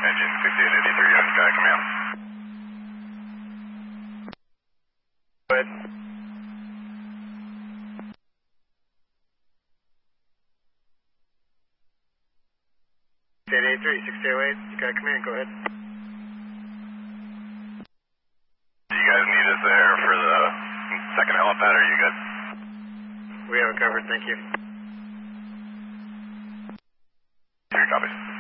Engine 6883 on Sky Command. Go ahead. 6883, 6008, Sky Command, go ahead. Do you guys need us there for the second helipad, or are you good? We have it covered, thank you. 3 copies.